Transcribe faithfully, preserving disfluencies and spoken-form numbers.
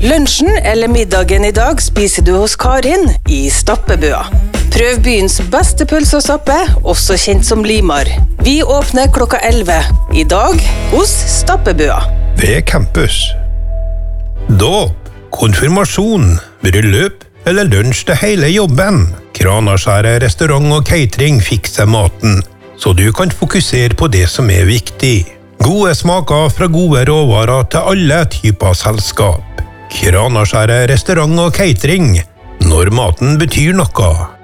Lunsjen eller middagen i dag spiser du hos Karin i Stappebua. Prøv byens beste pølse og stappe, også kjent som Limar. Vi åpner klokka elleve. I dag hos Stappebua. Ved campus. Dåp, konfirmasjon, bryllup eller lunsj til hele jobben. Kranaskjæret restaurant og catering fikser maten, så du kan fokusere på det som er viktig. Gode smaker fra gode råvarer til alle typer selskap. Kranaskjæret restaurant og catering, når maten betyr noe.